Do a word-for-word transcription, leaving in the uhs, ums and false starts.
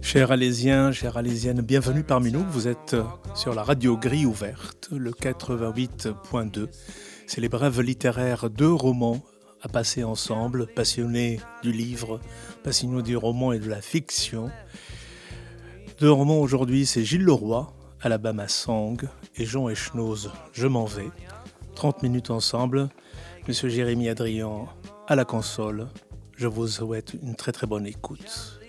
Chers Alésiens, chères Alésiennes, bienvenue parmi nous. Vous êtes sur la radio Grille Ouverte, le quatre-vingt-huit point deux. C'est les brèves littéraires, deux romans à passer ensemble, passionnés du livre, passionnés du roman et de la fiction. Deux romans aujourd'hui, c'est Gilles Leroy, Alabama Song, et Jean Echenoz, Je m'en vais. trente minutes ensemble. Monsieur Jérémy Adrian à la console. Je vous souhaite une très très bonne écoute.